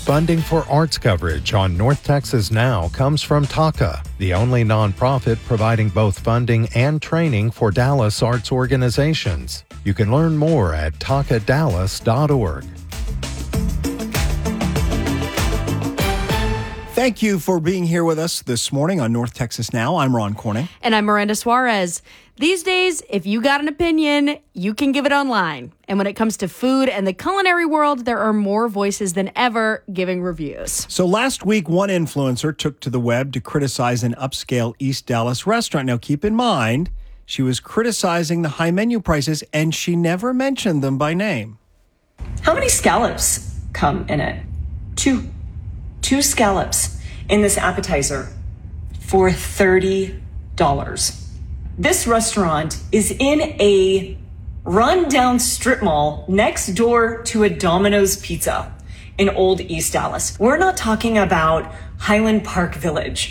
Funding for arts coverage on North Texas Now comes from TACA, the only nonprofit providing both funding and training for Dallas arts organizations. You can learn more at tacadallas.org. Thank you for being here with us this morning on North Texas Now. I'm Ron Corning. And I'm Miranda Suarez. These days, if you got an opinion, you can give it online. And when it comes to food and the culinary world, there are more voices than ever giving reviews. So last week, one influencer took to the web to criticize an upscale East Dallas restaurant. Now, keep in mind, she was criticizing the high menu prices, and she never mentioned them by name. How many scallops come in it? Two scallops in this appetizer for $30. This restaurant is in a run-down strip mall next door to a Domino's Pizza in Old East Dallas. We're not talking about Highland Park Village.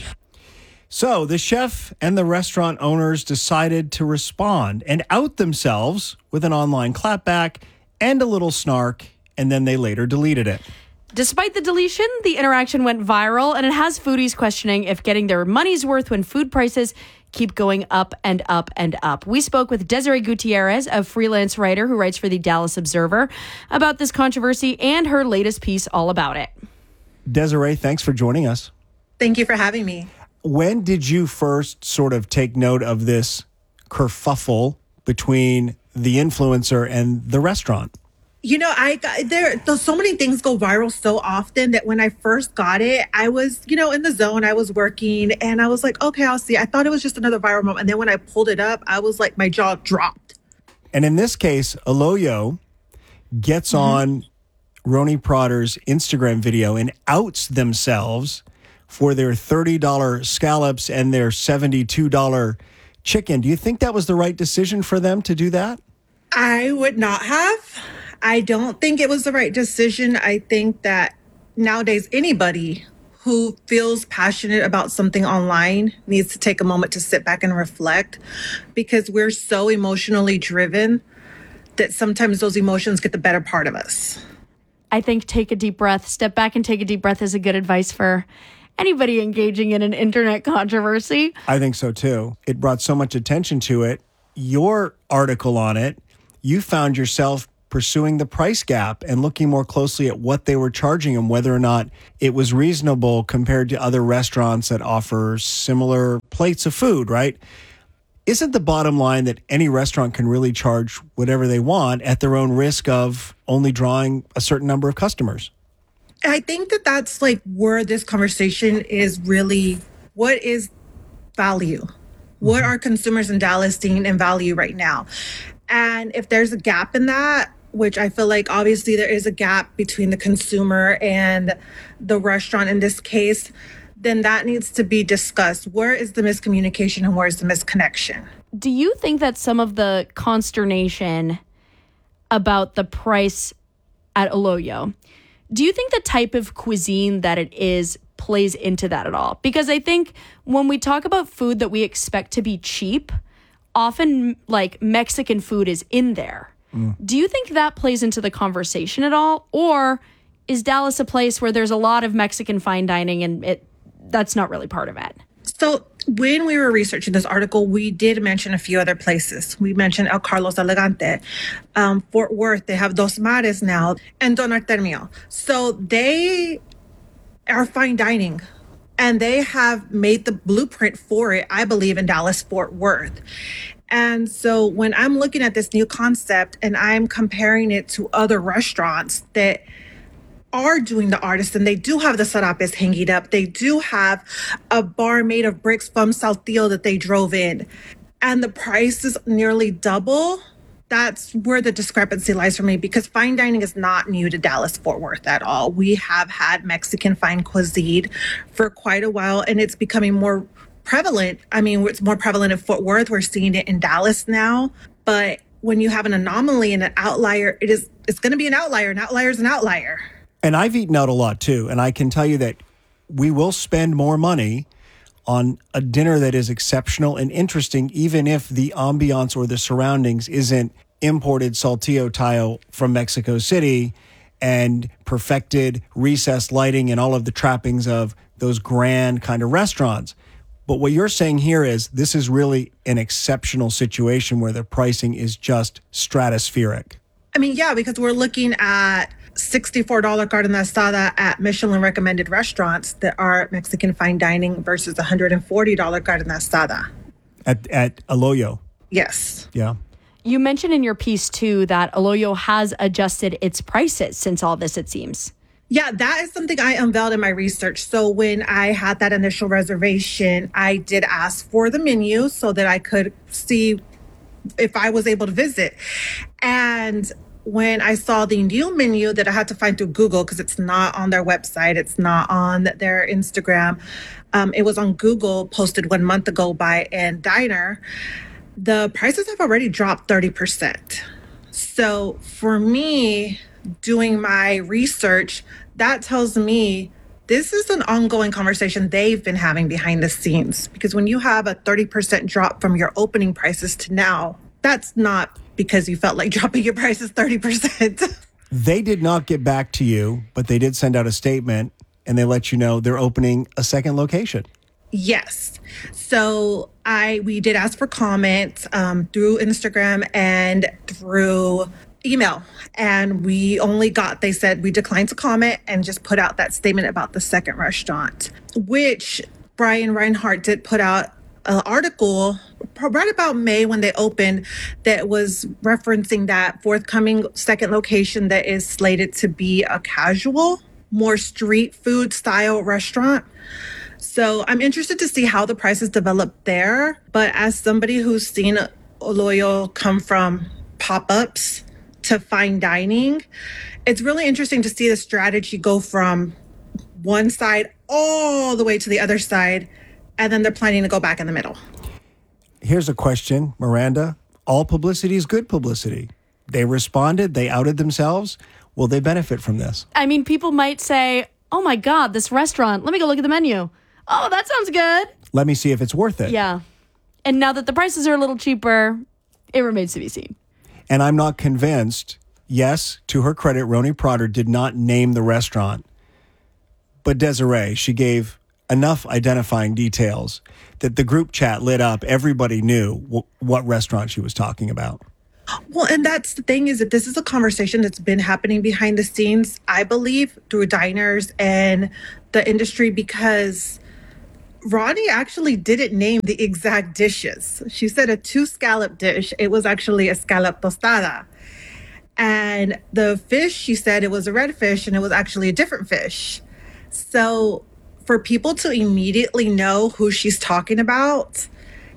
So the chef and the restaurant owners decided to respond and out themselves with an online clapback and a little snark, and then they later deleted it. Despite the deletion, the interaction went viral, and it has foodies questioning if getting their money's worth when food prices keep going up and up and up. We spoke with Desiree Gutierrez, a freelance writer who writes for the Dallas Observer, about this controversy and her latest piece all about it. Desiree, thanks for joining us. Thank you for having me. When did you first sort of take note of this kerfuffle between the influencer and the restaurant? You know, there's so many things go viral so often that when I first got it, I was, in the zone. I was working and I was like, okay, I'll see. I thought it was just another viral moment. And then when I pulled it up, I was like, my jaw dropped. And in this case, Aloyo gets on Roni Prater's Instagram video and outs themselves for their $30 scallops and their $72 chicken. Do you think that was the right decision for them to do that? I would not have. I don't think it was the right decision. I think that nowadays anybody who feels passionate about something online needs to take a moment to sit back and reflect, because we're so emotionally driven that sometimes those emotions get the better part of us. I think take a deep breath, step back and take a deep breath is a good advice for anybody engaging in an internet controversy. I think so too. It brought so much attention to it. Your article on it, you found yourself pursuing the price gap and looking more closely at what they were charging and whether or not it was reasonable compared to other restaurants that offer similar plates of food, right? Isn't the bottom line that any restaurant can really charge whatever they want at their own risk of only drawing a certain number of customers? I think that that's like where this conversation is really, what is value? What are consumers in Dallas seeing in value right now? And if there's a gap in that, which I feel like obviously there is a gap between the consumer and the restaurant in this case, then that needs to be discussed. Where is the miscommunication and where is the misconnection? Do you think that some of the consternation about the price at Aloyo, do you think the type of cuisine that it is plays into that at all? Because I think when we talk about food that we expect to be cheap, often like Mexican food is in there. Do you think that plays into the conversation at all? Or is Dallas a place where there's a lot of Mexican fine dining and that's not really part of it? So when we were researching this article, we did mention a few other places. We mentioned El Carlos Elegante, Fort Worth, they have Dos Mares now, and Don Artemio. So they are fine dining. And they have made the blueprint for it, I believe, in Dallas, Fort Worth. And so when I'm looking at this new concept and I'm comparing it to other restaurants that are doing the artisan, they do have the sarapes hanging up. They do have a bar made of bricks from Saltillo that they drove in. And the price is nearly double. That's where the discrepancy lies for me, because fine dining is not new to Dallas-Fort Worth at all. We have had Mexican fine cuisine for quite a while, and it's becoming more prevalent. I mean, it's more prevalent in Fort Worth. We're seeing it in Dallas now. But when you have an anomaly and an outlier, it's going to be an outlier. An outlier is an outlier. And I've eaten out a lot too. And I can tell you that we will spend more money on a dinner that is exceptional and interesting, even if the ambiance or the surroundings isn't imported saltillo tile from Mexico City and perfected recessed lighting and all of the trappings of those grand kind of restaurants. But what you're saying here is this is really an exceptional situation where the pricing is just stratospheric. I mean, yeah, because we're looking at $64 carne asada at Michelin recommended restaurants that are Mexican fine dining versus $140 carne asada. At Aloyo. Yes. Yeah. You mentioned in your piece, too, that Aloyo has adjusted its prices since all this, it seems. Yeah, that is something I unveiled in my research. So when I had that initial reservation, I did ask for the menu so that I could see if I was able to visit. And when I saw the new menu that I had to find through Google, because it's not on their website, it's not on their Instagram, it was on Google, posted 1 month ago by Ann Diner, the prices have already dropped 30%. So for me, doing my research, that tells me this is an ongoing conversation they've been having behind the scenes. Because when you have a 30% drop from your opening prices to now, that's not because you felt like dropping your prices 30%. They did not get back to you, but they did send out a statement and they let you know they're opening a second location. Yes. So we did ask for comments through Instagram and through email. And they said we declined to comment and just put out that statement about the second restaurant, which Brian Reinhart did put out an article right about May when they opened that was referencing that forthcoming second location that is slated to be a casual, more street food style restaurant. So I'm interested to see how the prices develop there. But as somebody who's seen Aloyo come from pop-ups to fine dining, it's really interesting to see the strategy go from one side all the way to the other side, and then they're planning to go back in the middle. Here's a question, Miranda. All publicity is good publicity. They responded, they outed themselves. Will they benefit from this? I mean, people might say, oh my God, this restaurant, let me go look at the menu. Oh, that sounds good. Let me see if it's worth it. Yeah. And now that the prices are a little cheaper, it remains to be seen. And I'm not convinced. Yes, to her credit, Roni Prater did not name the restaurant. But Desiree, she gave enough identifying details that the group chat lit up. Everybody knew what restaurant she was talking about. Well, and that's the thing, is that this is a conversation that's been happening behind the scenes, I believe, through diners and the industry, because Ronnie actually didn't name the exact dishes. She said a 2-scallop dish. It was actually a scallop tostada. And the fish, she said it was a red fish, and it was actually a different fish. So for people to immediately know who she's talking about,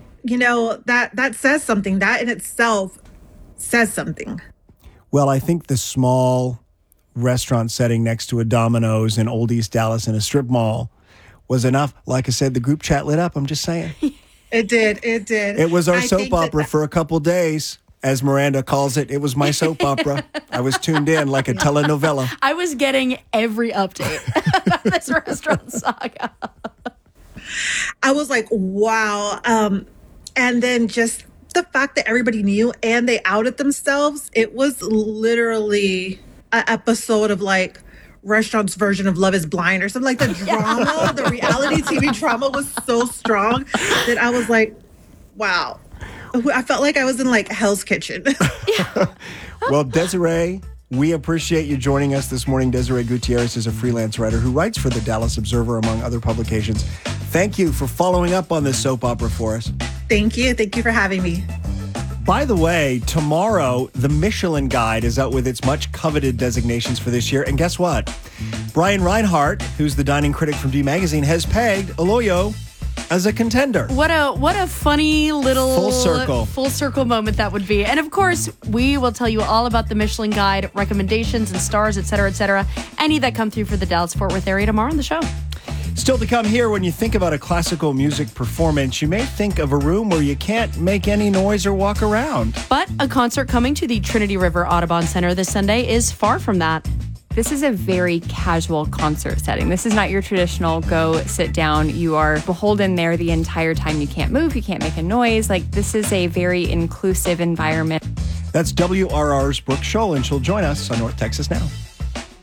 that says something. That in itself says something. Well, I think the small restaurant setting next to a Domino's in Old East Dallas in a strip mall was enough. Like I said, the group chat lit up. I'm just saying. It did. It was our soap opera for a couple days. As Miranda calls it, it was my soap opera. I was tuned in like a telenovela. I was getting every update about this restaurant saga. I was like, wow. And then just the fact that everybody knew and they outed themselves, it was literally an episode of like Restaurant's version of Love is Blind or something. Like the drama, the reality TV drama was so strong that I was like, wow. I felt like I was in like Hell's Kitchen. Well, Desiree, we appreciate you joining us this morning. Desiree Gutierrez is a freelance writer who writes for the Dallas Observer, among other publications. Thank you for following up on this soap opera for us. Thank you. Thank you for having me. By the way, tomorrow, the Michelin Guide is out with its much coveted designations for this year. And guess what? Brian Reinhart, who's the dining critic from D Magazine, has pegged Aloyo as a contender. What a funny little full circle moment that would be. And of course, we will tell you all about the Michelin Guide recommendations and stars, et cetera, any that come through for the Dallas-Fort Worth area tomorrow on the show. Still to come here, when you think about a classical music performance, you may think of a room where you can't make any noise or walk around. But a concert coming to the Trinity River Audubon Center this Sunday is far from that. This is a very casual concert setting. This is not your traditional go sit down. You are beholden there the entire time. You can't move. You can't make a noise. Like, this is a very inclusive environment. That's WRR's Brooke Scholl, and she'll join us on North Texas Now.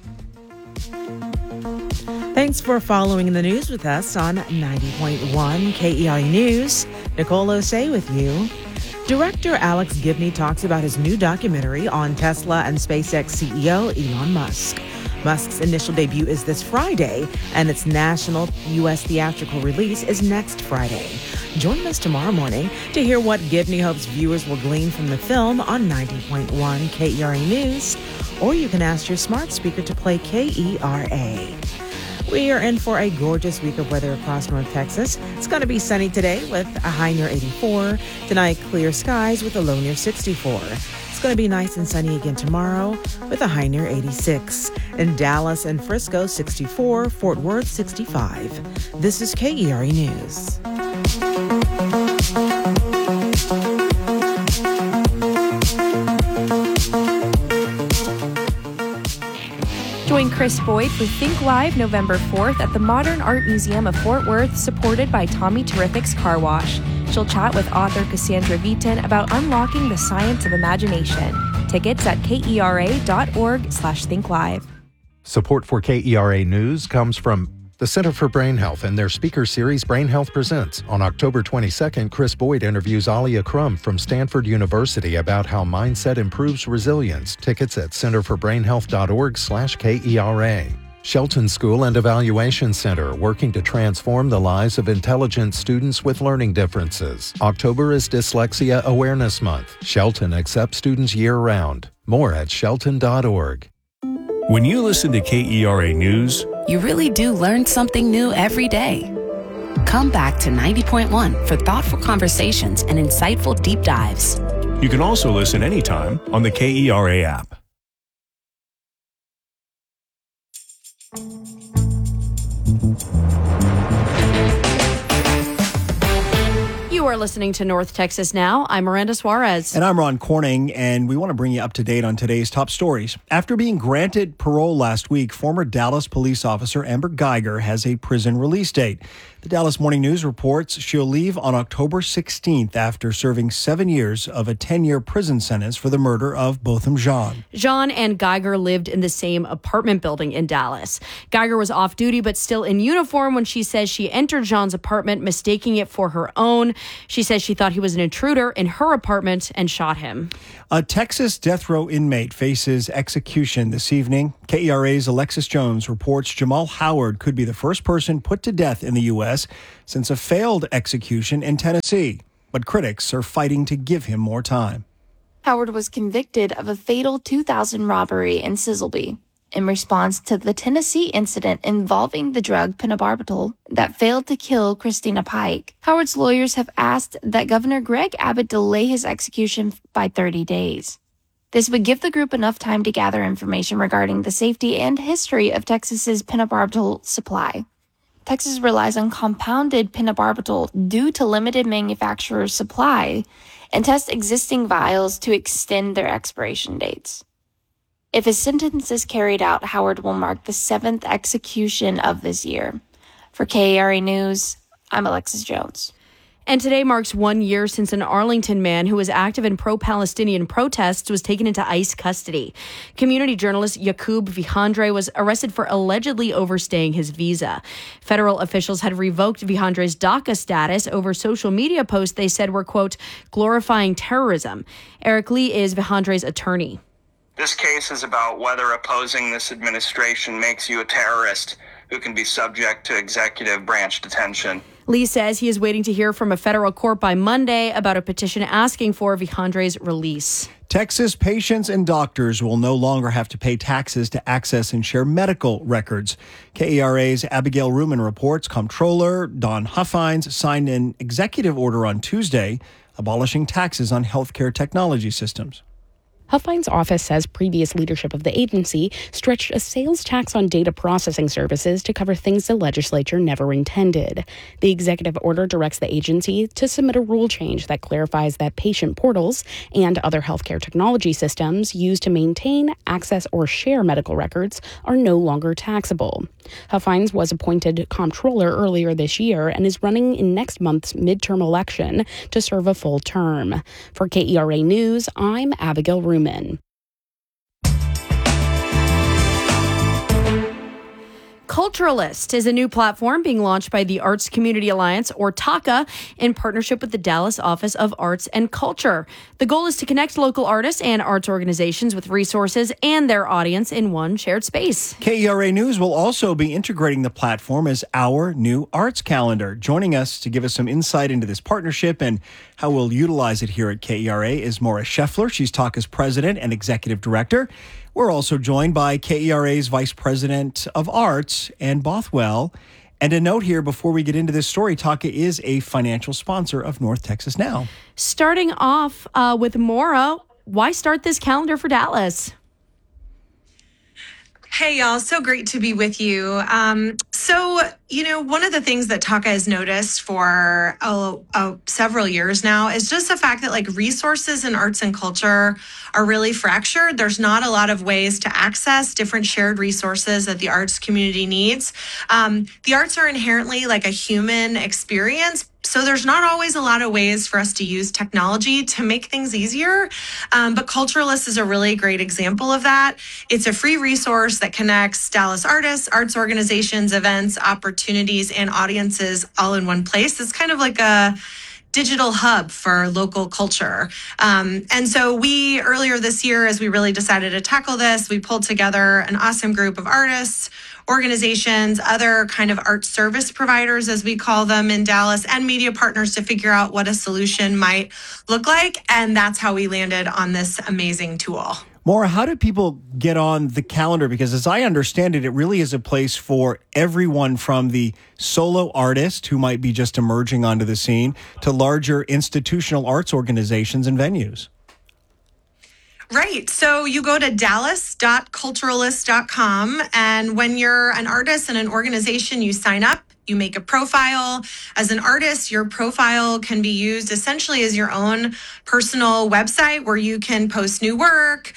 Thanks for following the news with us on 90.1 KERE News. Nicole Osei with you. Director Alex Gibney talks about his new documentary on Tesla and SpaceX CEO Elon Musk. Musk's initial debut is this Friday, and its national U.S. theatrical release is next Friday. Join us tomorrow morning to hear what Gibney hopes viewers will glean from the film on 90.1 KERE News, or you can ask your smart speaker to play KERA. We are in for a gorgeous week of weather across North Texas. It's going to be sunny today with a high near 84. Tonight, clear skies with a low near 64. It's going to be nice and sunny again tomorrow with a high near 86. In Dallas and Frisco, 64. Fort Worth, 65. This is KERE News. Join Chris Boyd for Think Live November 4th at the Modern Art Museum of Fort Worth, supported by Tommy Terrific's Car Wash. She'll chat with author Cassandra Beaton about unlocking the science of imagination. Tickets at kera.org/thinkllive. Support for KERA News comes from the Center for Brain Health and their speaker series Brain Health Presents. On October 22nd, Chris Boyd interviews Alia Crum from Stanford University about how mindset improves resilience. Tickets at centerforbrainhealth.org/KERA. Shelton School and Evaluation Center, working to transform the lives of intelligent students with learning differences. October is Dyslexia Awareness Month. Shelton accepts students year-round. More at shelton.org. When you listen to KERA News, you really do learn something new every day. Come back to 90.1 for thoughtful conversations and insightful deep dives. You can also listen anytime on the KERA app. You are listening to North Texas Now. I'm Miranda Suarez. And I'm Ron Corning, and we want to bring you up to date on today's top stories. After being granted parole last week, former Dallas police officer Amber Geiger has a prison release date. The Dallas Morning News reports she'll leave on October 16th after serving 7 years of a 10-year prison sentence for the murder of Botham Jean. Jean and Geiger lived in the same apartment building in Dallas. Geiger was off duty but still in uniform when she says she entered Jean's apartment, mistaking it for her own. She says she thought he was an intruder in her apartment and shot him. A Texas death row inmate faces execution this evening. KERA's Alexis Jones reports Jamal Howard could be the first person put to death in the U.S. since a failed execution in Tennessee. But critics are fighting to give him more time. Howard was convicted of a fatal 2000 robbery in Sizzleby in response to the Tennessee incident involving the drug pentobarbital that failed to kill Christina Pike. Howard's lawyers have asked that Governor Greg Abbott delay his execution by 30 days. This would give the group enough time to gather information regarding the safety and history of Texas's pentobarbital supply. Texas relies on compounded pentobarbital due to limited manufacturer supply and tests existing vials to extend their expiration dates. If his sentence is carried out, Howard will mark the 7th execution of this year. For KERA News, I'm Alexis Jones. And today marks 1 year since an Arlington man who was active in pro-Palestinian protests was taken into ICE custody. Community journalist Yaqub Vihandre was arrested for allegedly overstaying his visa. Federal officials had revoked Vihandre's DACA status over social media posts they said were, quote, glorifying terrorism. Eric Lee is Vihandre's attorney. This case is about whether opposing this administration makes you a terrorist who can be subject to executive branch detention. Lee says he is waiting to hear from a federal court by Monday about a petition asking for Vihandre's release. Texas patients and doctors will no longer have to pay taxes to access and share medical records. KERA's Abigail Ruman reports Comptroller Don Huffines signed an executive order on Tuesday abolishing taxes on healthcare technology systems. Huffines' office says previous leadership of the agency stretched a sales tax on data processing services to cover things the legislature never intended. The executive order directs the agency to submit a rule change that clarifies that patient portals and other healthcare technology systems used to maintain, access, or share medical records are no longer taxable. Huffines was appointed comptroller earlier this year and is running in next month's midterm election to serve a full term. For KERA News, I'm Abigail Ruman. Culturalist is a new platform being launched by the Arts Community Alliance, or TACA, in partnership with the Dallas Office of Arts and Culture. The goal is to connect local artists and arts organizations with resources and their audience in one shared space. KERA News will also be integrating the platform as our new arts calendar. Joining us to give us some insight into this partnership and how we'll utilize it here at KERA is Maura Scheffler. She's TACA's president and executive director. We're also joined by KERA's Vice President of Arts, Ann Bothwell. And a note here before we get into this story, TACA is a financial sponsor of North Texas Now. Starting off with Maura, why start this calendar for Dallas? Hey, y'all. So great to be with you. One of the things that TACA has noticed for several years now is just the fact that resources in arts and culture are really fractured. There's not a lot of ways to access different shared resources that the arts community needs. The arts are inherently like a human experience, so there's not always a lot of ways for us to use technology to make things easier. But Culturalist is a really great example of that. It's a free resource that connects Dallas artists, arts organizations, events, opportunities, and audiences all in one place. It's kind of like a digital hub for local culture. And so we, earlier this year, as we really decided to tackle this, we pulled together an awesome group of artists, organizations, other kind of art service providers, as we call them in Dallas, and media partners to figure out what a solution might look like. And that's how we landed on this amazing tool. Maura, how do people get on the calendar? Because as I understand it, it really is a place for everyone from the solo artist who might be just emerging onto the scene to larger institutional arts organizations and venues. Right. So you go to dallas.culturalist.com, and when you're an artist and an organization, you sign up. You make a profile. As an artist, your profile can be used essentially as your own personal website where you can post new work,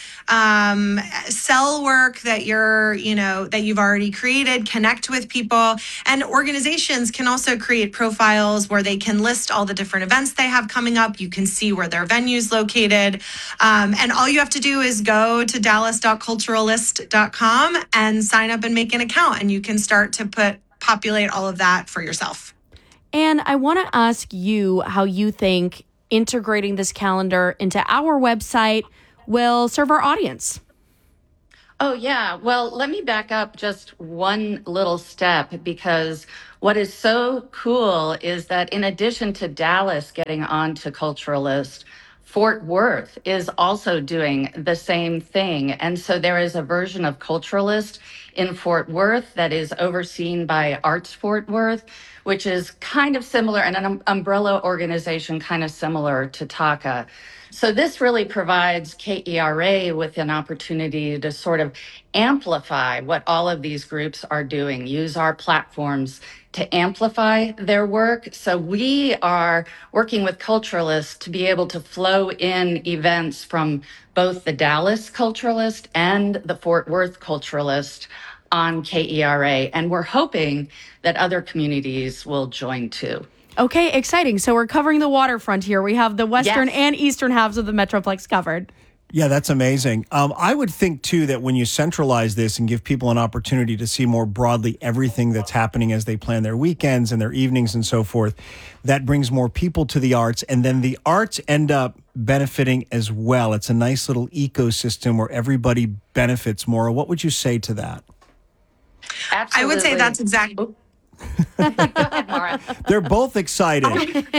sell work that that you've already created, connect with people. And organizations can also create profiles where they can list all the different events they have coming up. You can see where their venue's located. And all you have to do is go to dallas.culturalist.com and sign up and make an account. And you can start to populate all of that for yourself. And I want to ask you how you think integrating this calendar into our website will serve our audience. Oh, yeah. Well, let me back up just one little step, because what is so cool is that in addition to Dallas getting onto Culturalist, Fort Worth is also doing the same thing. And so there is a version of Culturalist in Fort Worth that is overseen by Arts Fort Worth, which is kind of similar, and an umbrella organization kind of similar to TACA. So this really provides KERA with an opportunity to sort of amplify what all of these groups are doing, use our platforms to amplify their work. So we are working with Culturalist to be able to flow in events from both the Dallas Culturalist and the Fort Worth Culturalist on KERA. And we're hoping that other communities will join too. Okay, exciting. So we're covering the waterfront here. We have the western and eastern halves of the Metroplex covered. Yeah, that's amazing. I would think, too, that when you centralize this and give people an opportunity to see more broadly everything that's happening as they plan their weekends and their evenings and so forth, that brings more people to the arts, and then the arts end up benefiting as well. It's a nice little ecosystem where everybody benefits more. What would you say to that? Absolutely. I would say that's exactly... Go ahead, Maura. They're both excited.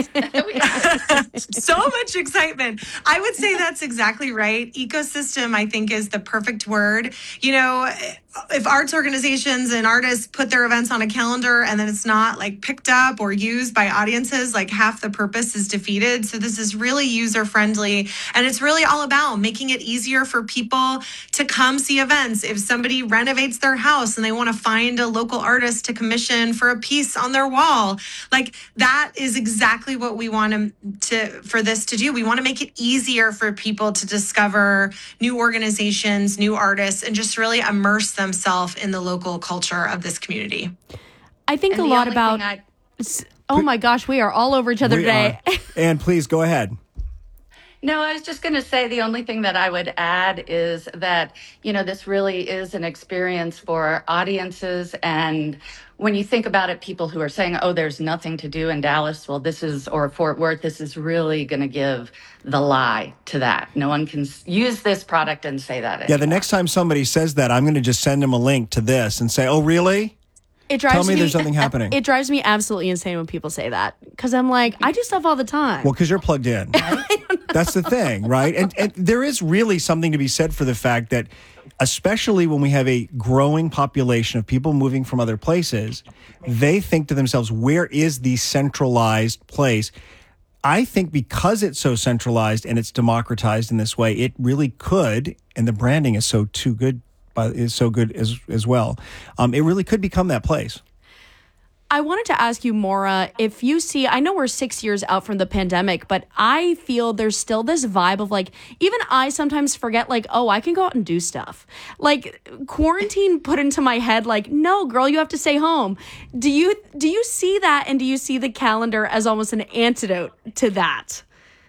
So much excitement. I would say that's exactly right. Ecosystem, I think, is the perfect word. You know, if arts organizations and artists put their events on a calendar and then it's not picked up or used by audiences, half the purpose is defeated. So this is really user friendly, and it's really all about making it easier for people to come see events. If somebody renovates their house and they want to find a local artist to commission for a piece on their wall, that is exactly what we want for this to do. We want to make it easier for people to discover new organizations, new artists, and just really immerse themselves in the local culture of this community. I think a lot about... Oh my gosh, we are all over each other today. And please go ahead. No, I was just going to say the only thing that I would add is that, this really is an experience for audiences. And when you think about it, people who are saying, oh, there's nothing to do in Dallas, well, or Fort Worth, this is really going to give the lie to that. No one can use this product and say that anymore. Yeah, the next time somebody says that, I'm going to just send them a link to this and say, oh, really? Tell me there's something happening. It drives me absolutely insane when people say that, because I'm like, I do stuff all the time. Well, because you're plugged in. That's the thing, right? And there is really something to be said for the fact that, especially when we have a growing population of people moving from other places, they think to themselves, where is the centralized place? I think because it's so centralized and it's democratized in this way, it really could, and the branding is so good as well. It really could become that place. I wanted to ask you, Maura, if you see, I know we're 6 years out from the pandemic, but I feel there's still this vibe of like, even I sometimes forget like, oh, I can go out and do stuff. Like quarantine put into my head like, no, girl, you have to stay home. Do you see that? And do you see the calendar as almost an antidote to that?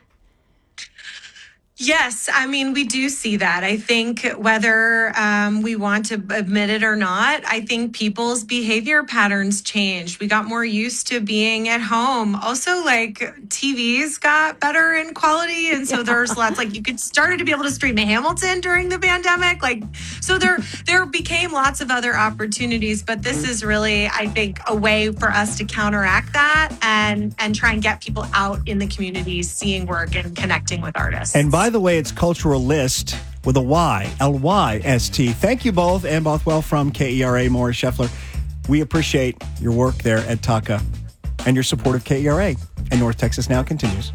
Yes, I mean, we do see that. I think whether we want to admit it or not, I think people's behavior patterns changed. We got more used to being at home. Also, like TVs got better in quality. And so there's lots, like you started to be able to stream Hamilton during the pandemic. Like, so there became lots of other opportunities. But this is really, I think, a way for us to counteract that and try and get people out in the communities, seeing work and connecting with artists. And by the way, it's Cultural List with a Y, L-Y-S-T. Thank you both, Ann Bothwell from KERA, Maura Scheffler. We appreciate your work there at TACA and your support of KERA. And North Texas Now continues.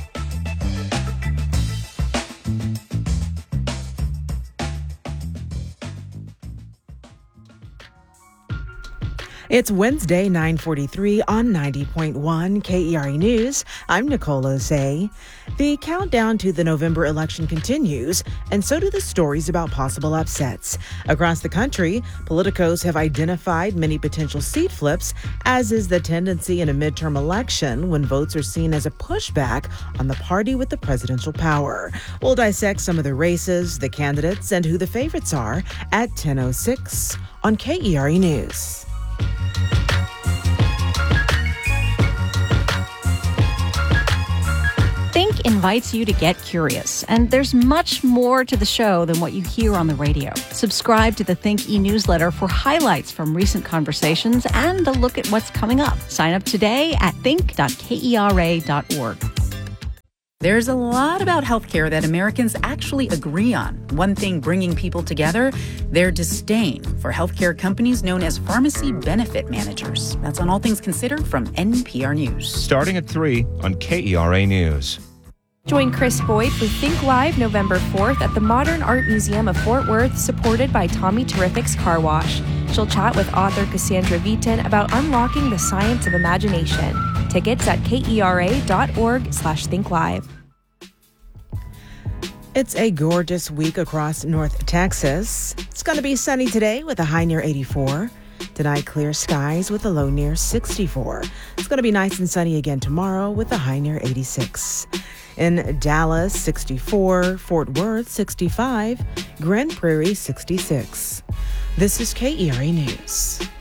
It's Wednesday, 9:43 on 90.1 KERA News. I'm Nicole Osei. The countdown to the November election continues, and so do the stories about possible upsets. Across the country, politicos have identified many potential seat flips, as is the tendency in a midterm election when votes are seen as a pushback on the party with the presidential power. We'll dissect some of the races, the candidates, and who the favorites are at 10:06 on KERA News. Think invites you to get curious, and there's much more to the show than what you hear on the radio. Subscribe to the Think e-newsletter for highlights from recent conversations and a look at what's coming up. Sign up today at think.kera.org. There's a lot about healthcare that Americans actually agree on. One thing bringing people together, their disdain for healthcare companies known as pharmacy benefit managers. That's on All Things Considered from NPR News. Starting at 3 on KERA News. Join Chris Boyd for Think Live November 4th at the Modern Art Museum of Fort Worth, supported by Tommy Terrific's Car Wash. She'll chat with author Cassandra Vitin about unlocking the science of imagination. Tickets at kera.org/thinkllive. It's a gorgeous week across North Texas. It's going to be sunny today with a high near 84. Tonight, clear skies with a low near 64. It's going to be nice and sunny again tomorrow with a high near 86. In Dallas, 64, Fort Worth, 65, Grand Prairie, 66. This is KERA News.